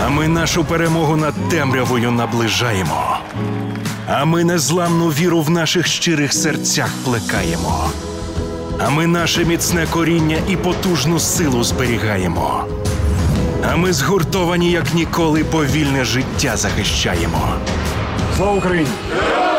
ми нашу перемогу над темрявою наближаємо. А ми незламну віру в наших щирих серцях плекаємо. А ми наше міцне коріння і потужну силу зберігаємо. А ми згуртовані, як ніколи, бо вільне життя захищаємо. Слава Україні!